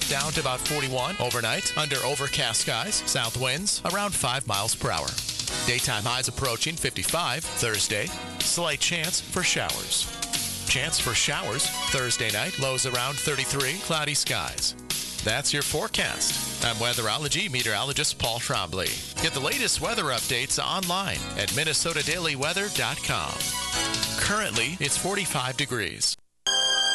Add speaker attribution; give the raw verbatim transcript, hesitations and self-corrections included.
Speaker 1: down to about forty-one. Overnight, under overcast skies, south winds around five miles per hour. Daytime highs approaching fifty-five. Thursday, slight chance for showers. Chance for showers Thursday night, lows around thirty-three. Cloudy skies. That's your forecast. I'm weatherology meteorologist Paul Trombley. Get the latest weather updates online at minnesota daily weather dot com. Currently, it's forty-five degrees.